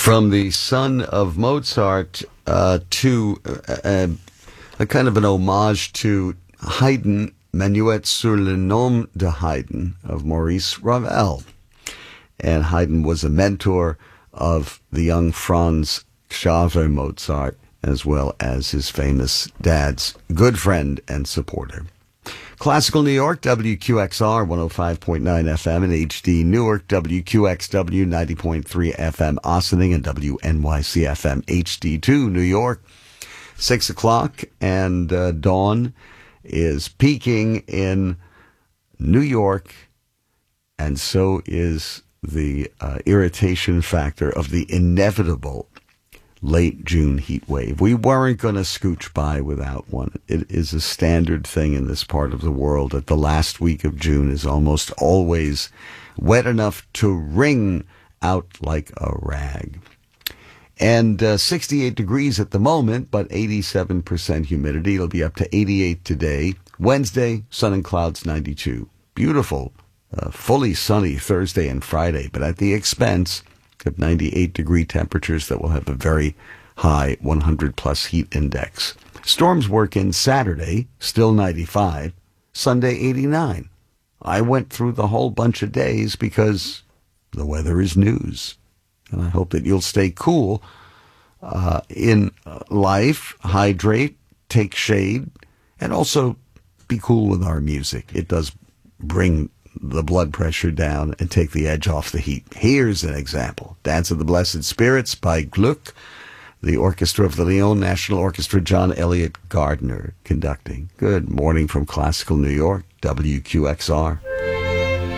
From the son of Mozart to a kind of an homage to Haydn, Menuet sur le nom de Haydn of Maurice Ravel. And Haydn was a mentor of the young Franz Xaver Mozart, as well as his famous dad's good friend and supporter. Classical New York, WQXR 105.9 FM, and HD Newark, WQXW 90.3 FM, Ossining, and WNYC FM HD2 New York. 6 o'clock, and dawn is peaking in New York, and so is the irritation factor of the inevitable late June heat wave. We weren't going to scooch by without one. It is a standard thing in this part of the world that the last week of June is almost always wet enough to wring out like a rag. And 68 degrees at the moment, but 87% humidity. It'll be up to 88 today. Wednesday, sun and clouds 92. Beautiful, fully sunny Thursday and Friday, but at the expense of 98-degree temperatures that will have a very high 100-plus heat index. Storms work in Saturday, still 95, Sunday 89. I went through the whole bunch of days because the weather is news. And I hope that you'll stay cool in life, hydrate, take shade, and also be cool with our music. It does bring the blood pressure down and take the edge off the heat. Here's an example. Dance of the Blessed Spirits by Gluck, the orchestra of the Lyon National Orchestra, John Elliott Gardner conducting. Good morning from Classical New York, WQXR.